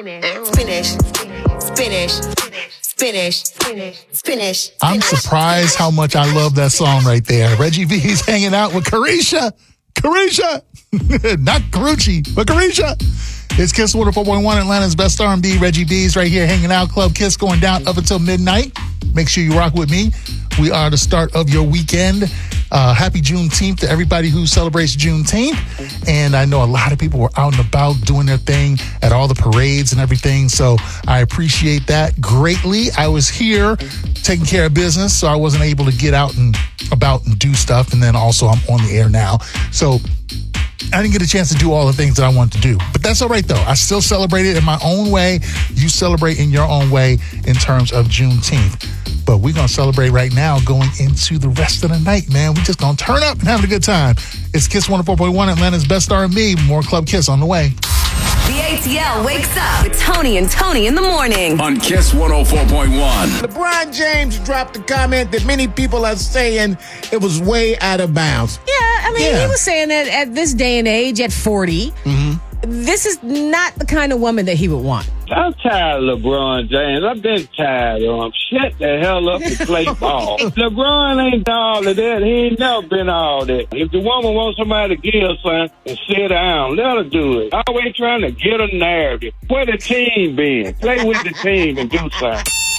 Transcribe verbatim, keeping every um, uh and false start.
spinach, spinach, spinach, spinach. I'm surprised how much I love that song right there. Reggie V's hanging out with Carisha. Carisha. Not Carucci, but Carisha. It's Kiss one oh four point one, Atlanta's best R and B. Reggie V's right here hanging out. Club Kiss going down up until midnight. Make sure you rock with me. We are the start of your weekend. Uh, happy Juneteenth to everybody who celebrates Juneteenth. And I know a lot of people were out and about doing their thing at all the parades and everything. So I appreciate that greatly. I was here taking care of business, so I wasn't able to get out and about and do stuff. And then also I'm on the air now. So I didn't get a chance to do all the things that I wanted to do. But that's all right, though. I still celebrate it in my own way. You celebrate in your own way in terms of Juneteenth. But we're going to celebrate right now going into the rest of the night, man. We're just going to turn up and have a good time. It's Kiss one oh four point one, Atlanta's best R and B. More Club Kiss on the way. The A T L wakes up with Tony and Tony in the morning. On Kiss one oh four point one. LeBron James dropped a comment that many people are saying it was way out of bounds. Yeah, I mean, Yeah. he was saying that at this day and age, at forty, this is not the kind of woman that he would want. I'm tired of LeBron James. I've been tired of him. Shut the hell up and play ball. LeBron ain't all of that. He ain't never been all that. If the woman wants somebody to give something and sit down, let her do it. Always trying to get a narrative. Where the team been? Play with the team and do something.